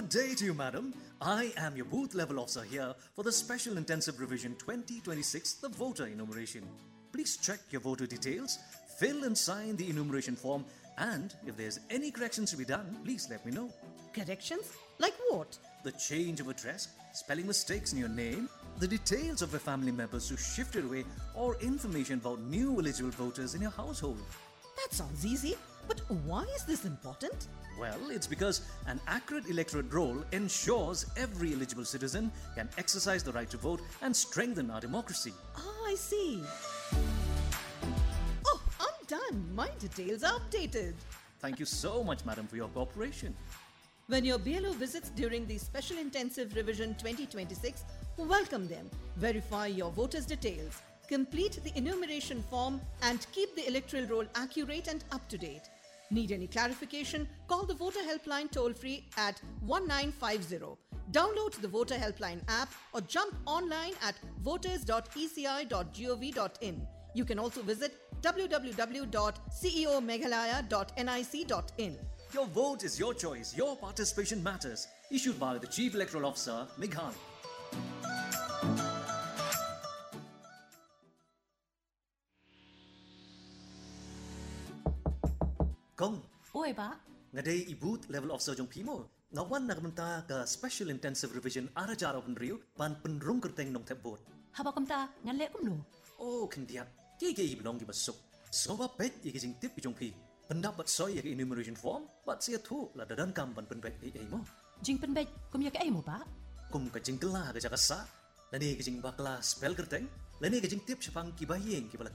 Good day to you, madam. I am your booth level officer here for the Special Intensive Revision 2026, the voter enumeration. Please check your voter details, fill and sign the enumeration form, and if there's any corrections to be done, please let me know. Corrections? Like what? The change of address, spelling mistakes in your name, the details of your family members who shifted away, or information about new eligible voters in your household. That sounds easy, but why is this important? Well, it's because an accurate electorate roll ensures every eligible citizen can exercise the right to vote and strengthen our democracy. I see. Oh, I'm done. My details are updated. Thank you so much, madam, for your cooperation. When your BLO visits during the Special Intensive Revision 2026, welcome them, verify your voters' details, complete the enumeration form, and keep the electoral roll accurate and up to date. Need any clarification? Call the Voter Helpline toll-free at 1950. Download the Voter Helpline app or jump online at voters.eci.gov.in. You can also visit www.ceomeghalaya.nic.in. Your vote is your choice. Your participation matters. Issued by the Chief Electoral Officer, Meghalaya. Kong, Oi, Pak. ngaday i-booth level officer jong pimo. Ngawan nakamenta ka Special Intensive Revision arajaro penriu pan penrung kerteng nong tebot. Haba kamta, ngalek kum lo. Oh, kendiat. Kike iblong gibasuk. So ba pet ikising tip jong pi. Pendapat soy yak enumeration form, bat sia tu la dadan kam pan penbet ai mo. Jing penbej, kum yak ai mo, Pak. Kum ka jingkela ka jakasa. Lani ka jing bakla spell kerteng. Lani ka jing tip syapang kibayeng kibala